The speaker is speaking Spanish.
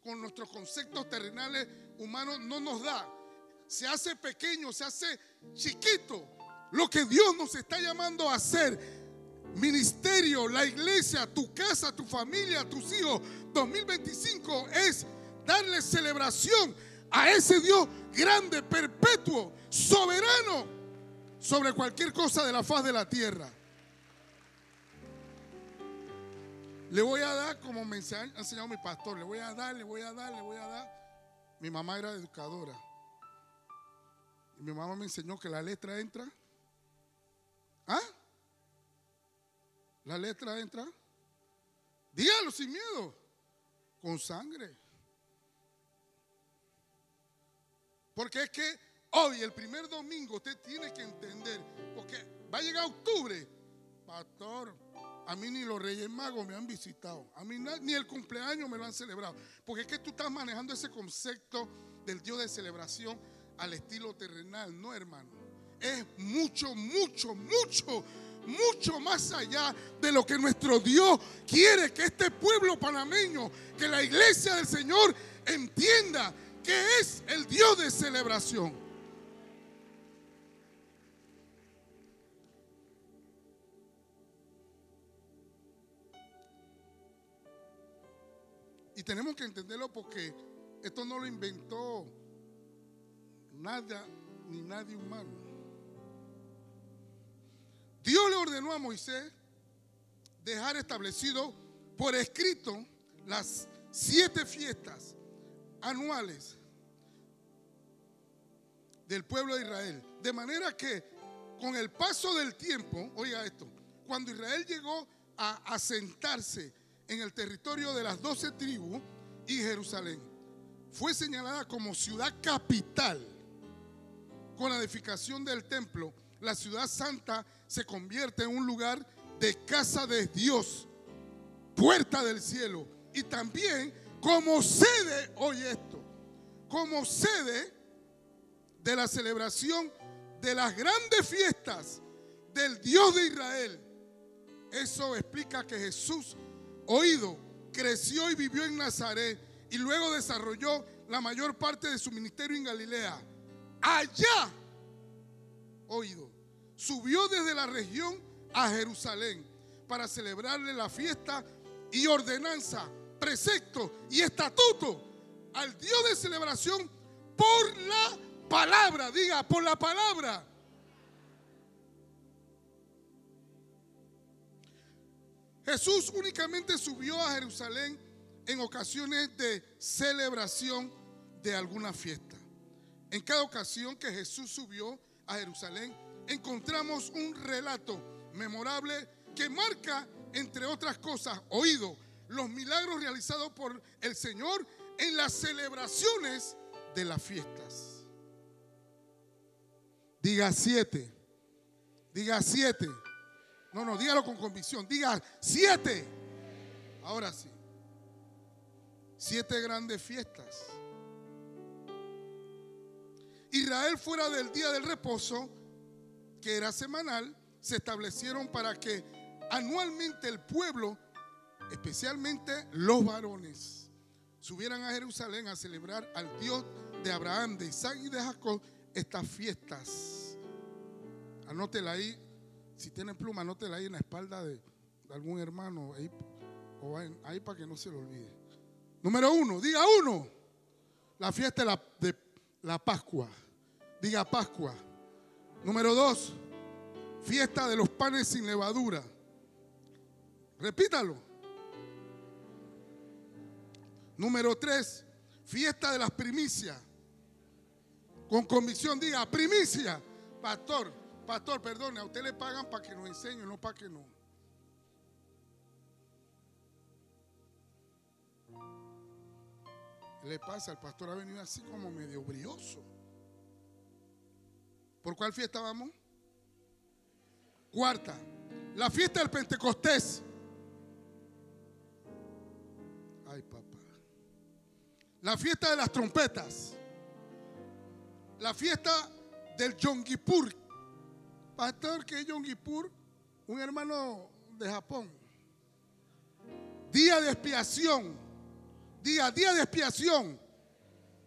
con nuestros conceptos terrenales humanos no nos da. Se hace pequeño, se hace chiquito. Lo que Dios nos está llamando a hacer, ministerio, la iglesia, tu casa, tu familia, tus hijos, 2025 es darle celebración a ese Dios grande, perpetuo, soberano sobre cualquier cosa de la faz de la tierra. Le voy a dar, como me ha enseñado mi pastor, le voy a dar. Mi mamá era educadora y mi mamá me enseñó que la letra entra. ¿Ah? La letra entra. Dígalo sin miedo. Con sangre. Porque es que hoy, el primer domingo, usted tiene que entender. Porque va a llegar octubre. Pastor, a mí ni los Reyes Magos me han visitado. A mí ni el cumpleaños me lo han celebrado. Porque es que tú estás manejando ese concepto del Dios de celebración al estilo terrenal. No, hermano. Es mucho más allá de lo que nuestro Dios quiere que este pueblo panameño, que la iglesia del Señor entienda que es el Dios de celebración. Y tenemos que entenderlo porque esto no lo inventó nada ni nadie humano. Dios le ordenó a Moisés dejar establecido por escrito las 7 fiestas anuales del pueblo de Israel. De manera que con el paso del tiempo, oiga esto, cuando Israel llegó a asentarse en el territorio de las 12 tribus y Jerusalén fue señalada como ciudad capital con la edificación del templo, la ciudad santa se convierte en un lugar de casa de Dios, puerta del cielo, y también como sede, oye esto, como sede de la celebración de las grandes fiestas del Dios de Israel. Eso explica que Jesús, oído, creció y vivió en Nazaret y luego desarrolló la mayor parte de su ministerio en Galilea. Allá, oído, subió desde la región a Jerusalén para celebrarle la fiesta y ordenanza, precepto y estatuto al Dios de celebración por la palabra. Diga, por la palabra. Jesús únicamente subió a Jerusalén en ocasiones de celebración de alguna fiesta. En cada ocasión que Jesús subió a Jerusalén, encontramos un relato memorable que marca, entre otras cosas, oído, los milagros realizados por el Señor en las celebraciones de las fiestas. Diga 7. Diga 7. No, dígalo con convicción. Diga 7. Ahora sí. 7 grandes fiestas. Israel, fuera del día del reposo, que era semanal, se establecieron para que anualmente el pueblo, especialmente los varones, subieran a Jerusalén a celebrar al Dios de Abraham, de Isaac y de Jacob estas fiestas. Anótela ahí, si tienen pluma, anótela ahí en la espalda de algún hermano ahí, o ahí para que no se lo olvide. Número 1, diga 1, la fiesta de la Pascua. Diga Pascua. Número 2, fiesta de los panes sin levadura. Repítalo. Número 3, fiesta de las primicias. Con convicción diga primicia. Pastor, perdone, a usted le pagan para que nos enseñe, no para que no. ¿Qué le pasa? El pastor ha venido así como medio brioso. ¿Por cuál fiesta vamos? 4, la fiesta del Pentecostés. Ay, papá. La fiesta de las trompetas. La fiesta del Yom Kippur. Pastor, ¿qué es Yom Kippur? Un hermano de Japón. Día de expiación. Diga, día de expiación.